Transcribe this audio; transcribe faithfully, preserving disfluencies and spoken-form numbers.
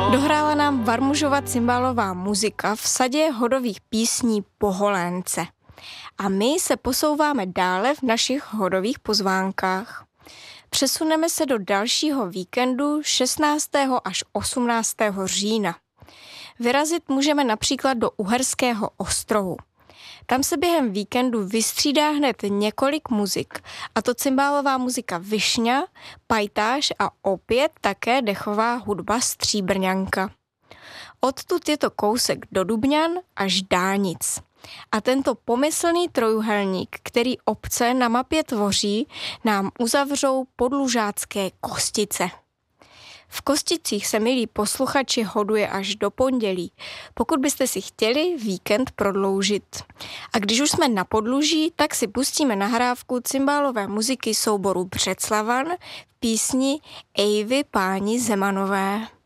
Dohrála nám Varmužova cymbálová muzika v sadě hodových písní Poholénce. A my se posouváme dále v našich hodových pozvánkách. Přesuneme se do dalšího víkendu šestnáctého až osmnáctého října. Vyrazit můžeme například do Uherského Ostrohu. Tam se během víkendu vystřídá hned několik muzik, a to cymbálová muzika Višňa, pajtáš a opět také dechová hudba Stříbrňanka. Odtud je to kousek do Dubňan až Dánic. A tento pomyslný trojuhelník, který obce na mapě tvoří, nám uzavřou podlužácké Kostice. V Kosticích se, milí posluchači, hoduje až do pondělí, pokud byste si chtěli víkend prodloužit. A když už jsme na podluží, tak si pustíme nahrávku cymbálové muziky souboru Břeclavan v písni Ejvy páni Zemanové.